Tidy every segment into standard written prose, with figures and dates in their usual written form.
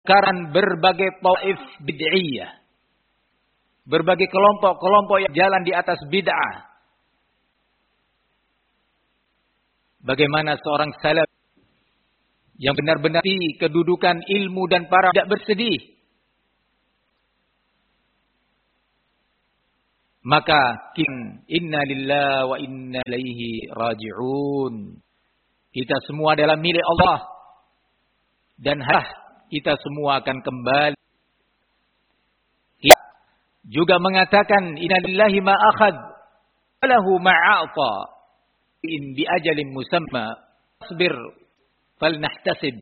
karena berbagai taif bid'iyah. Berbagai kelompok-kelompok yang jalan di atas bid'ah. Bagaimana seorang salaf yang benar-benar kedudukan ilmu dan para tidak bersedih. Maka inna lillahi wa inna ilaihi raji'un. Kita semua adalah milik Allah. Dan kita semua akan kembali. Juga mengatakan inna lillahi ma akhad wa lahu ma a'ta in bi ajalin musamma sabir falnahtasib.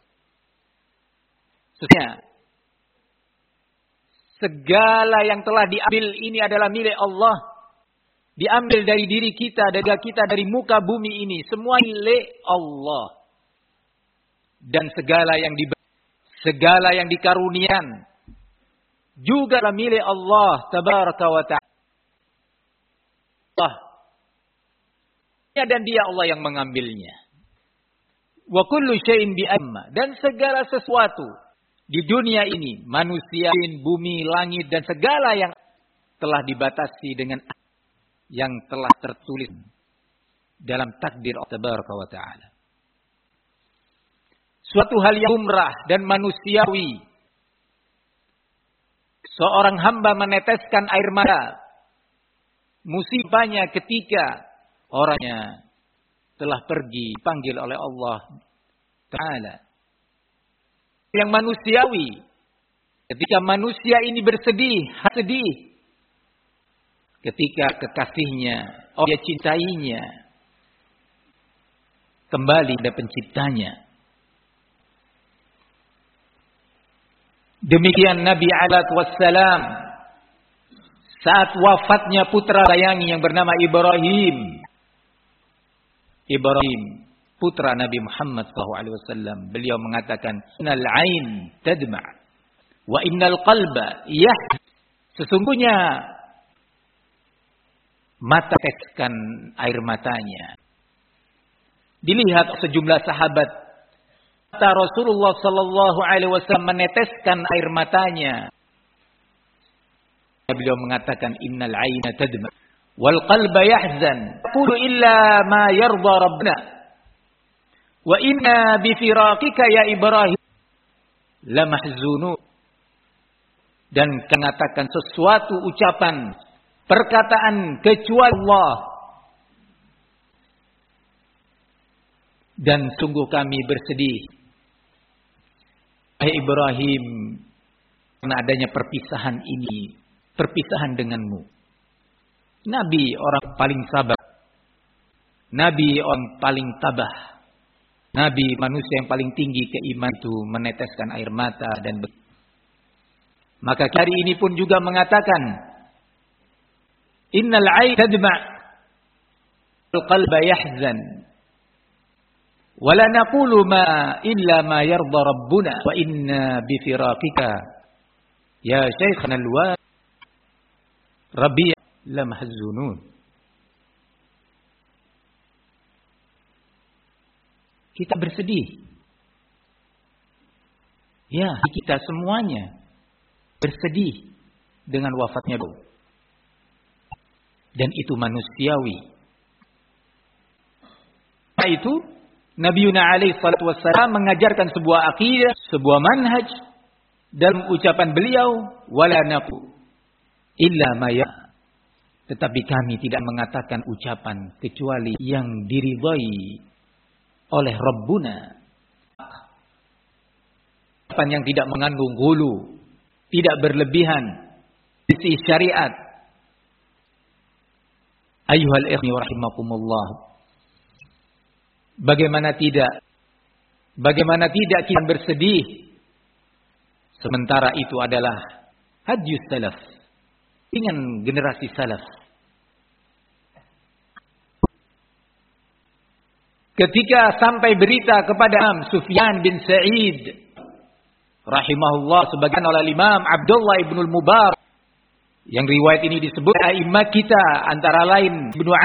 Segala yang telah diambil ini adalah milik Allah. Diambil dari diri kita, dari muka bumi ini, semua milik Allah. Dan segala yang dikarunian juga adalah milik Allah tabaraka wa ta'ala. Dan dia Allah yang mengambilnya. Wa kullu syai'in bi'amma. Dan segala sesuatu di dunia ini, manusia, bumi, langit, dan segala yang telah dibatasi dengan yang telah tertulis dalam takdir Allah tabaraka wa ta'ala. Suatu hal yang lumrah dan manusiawi. Seorang hamba meneteskan air mata. Musibahnya ketika orangnya telah pergi, dipanggil oleh Allah Ta'ala. Yang manusiawi. Ketika manusia ini bersedih, sedih. Ketika kekasihnya, dia cintainya, kembali kepada penciptanya. Demikian Nabi alaihi wassalam saat wafatnya putra sayangi yang bernama Ibrahim. Ibrahim, putra Nabi Muhammad SAW. Beliau mengatakan, innal ain tadma' wa innal qalba sesungguhnya mata teteskan air matanya. Dilihat sejumlah sahabat, mata Rasulullah SAW meneteskan air matanya. Beliau mengatakan, innal aina tadma' wal qalba yahzan qulu illa ma yarda rabbuna wa inna bi firaqika ya Ibrahim la mahzunun. Dan mengatakan sesuatu ucapan perkataan kecuali Allah. Dan sungguh kami bersedih, hai Ibrahim, karena adanya perpisahan ini, perpisahan denganmu. Nabi orang paling sabar. Nabi orang paling tabah. Nabi manusia yang paling tinggi keimanan itu meneteskan air mata dan maka hari ini pun juga mengatakan, innal ain tadma' wal qalba yahzan wa la naqulu ma illa ma yarda rabbuna wa inna bi firaqika ya syaikhana alwa rabi' la mahzunun. Kita bersedih. Ya, kita semuanya bersedih dengan wafatnya beliau. Dan itu manusiawi. Karena itu Nabiuna alaihi salatu wassalam mengajarkan sebuah akidah, sebuah manhaj dalam ucapan beliau, wala naqu illa ma ya. Tetapi kami tidak mengatakan ucapan kecuali yang diridhai oleh Rabbuna. Ucapan yang tidak mengandung ghulu, tidak berlebihan, sisi syariat. Ayyuhal ikhwani rahimakumullah. Bagaimana tidak kita bersedih sementara itu adalah hadis salaf, dengan generasi salaf. Ketika sampai berita kepada Sufyan bin Sa'id rahimahullah, sebagian oleh Imam Abdullah ibn al-Mubarak, yang riwayat ini disebut a'imah kita antara lain Ibnu